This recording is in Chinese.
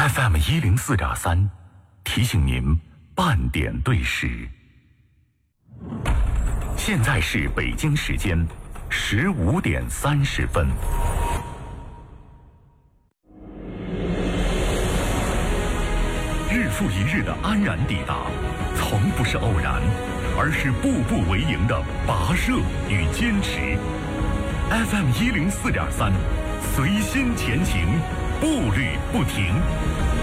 FM104.3，提醒您半点对时。现在是北京时间15点30分。日复一日的安然抵达，从不是偶然，而是步步为营的跋涉与坚持。FM104.3，随心前行，步履不停。